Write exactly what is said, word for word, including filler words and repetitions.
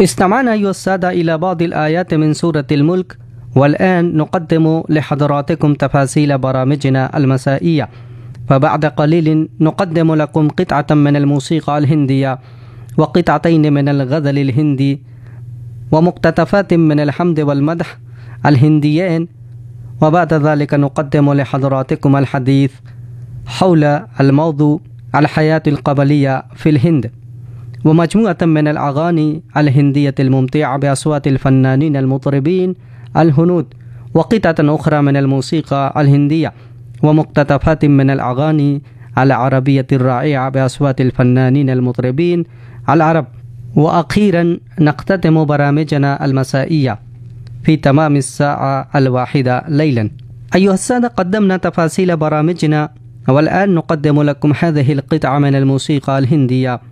استمعنا أيها السادة إلى بعض الآيات من سورة الملك، والآن نقدم لحضراتكم تفاصيل برامجنا المسائية. فبعد قليل نقدم لكم قطعة من الموسيقى الهندية وقطعتين من الغزل الهندي ومقتطفات من الحمد والمدح الهنديين، وبعد ذلك نقدم لحضراتكم الحديث حول الموضوع الحياة القبلية في الهند، ومجموعة من الأغاني الهندية الممتعة بأصوات الفنانين المطربين الهنود، وقطعة أخرى من الموسيقى الهندية، ومقتطفات من الأغاني العربية الرائعة بأصوات الفنانين المطربين العرب. وأخيرا نختتم برامجنا المسائية في تمام الساعة الواحدة ليلا. أيها السادة، قدمنا تفاصيل برامجنا، والآن نقدم لكم هذه القطعة من الموسيقى الهندية